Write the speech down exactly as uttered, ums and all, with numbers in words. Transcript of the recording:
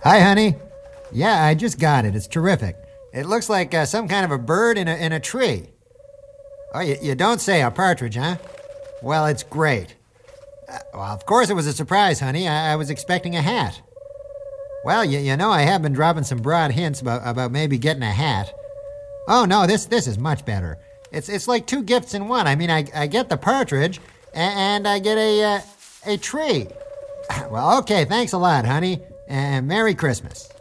Hi, honey. Yeah, I just got it. It's terrific. It looks like uh, some kind of a bird in a, in a tree. Oh, you, you don't say, a partridge, huh? Well, it's great. Uh, well, of course it was a surprise, honey. I, I was expecting a hat. Well, you, you know, I have been dropping some broad hints about, about maybe getting a hat. Oh, no, this this is much better. It's it's like two gifts in one. I mean, I, I get the partridge, and, and I get a, uh, a tree. Well, okay, thanks a lot, honey, and Merry Christmas.